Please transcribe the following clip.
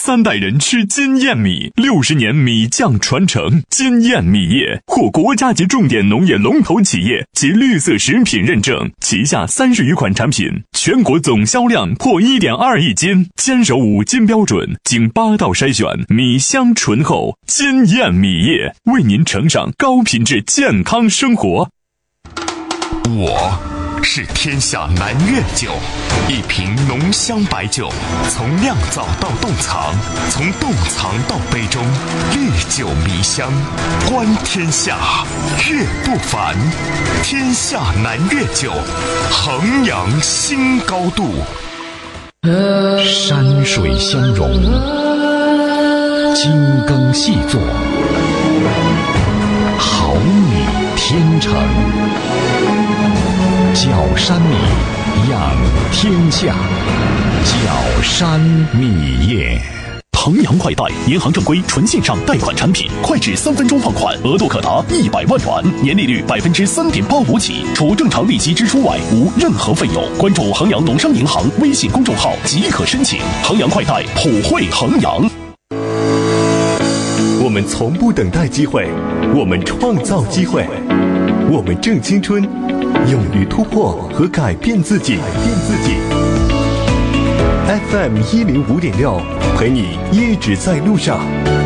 3代人吃金燕米，60年米酱传承。金燕米业获国家级重点农业龙头企业及绿色食品认证，旗下30余款产品，全国总销量破1.2亿斤，坚守5金标准，经8道筛选，米香醇厚。金燕米业为您呈上高品质健康生活。 我是天下南粤酒，一瓶浓香白酒，从酿造到冻藏，从冻藏到杯中，历久弥香，观天下，粤不凡。天下南粤酒，衡阳新高度。山水相融，精耕细作，好米天成。角山米养天下，角山米业。 衡阳快贷，银行正规纯线上贷款产品，快至3分钟放款，额度可达100万元，年利率3.85%起，除正常利息支出外，无任何费用。关注衡阳农商银行微信公众号即可申请。衡阳快贷，普惠衡阳。 我们从不等待机会，我们创造机会，我们正青春，勇于突破和改变自己。FM 105.6，陪你一直在路上。